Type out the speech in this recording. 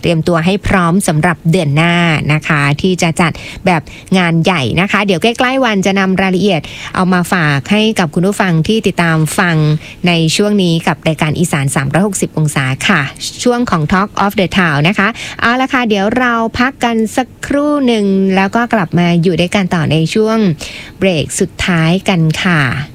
เตรียมตัวให้พร้อมสำหรับเดือนหน้านะคะที่จะจัดแบบงานใหญ่นะคะเดี๋ยวใกล้ๆวันจะนำรายละเอียดเอามาฝากให้กับคุณผู้ฟังที่ติดตามฟังในช่วงนี้กับรายการอีสาน360องศาค่ะช่วงของ Talk of the Town นะคะเอาละค่ะเดี๋ยวเราพักกันสักครู่หนึ่งแล้วก็กลับมาอยู่ด้วยกันต่อในช่วงเบรกสุดท้ายกันค่ะ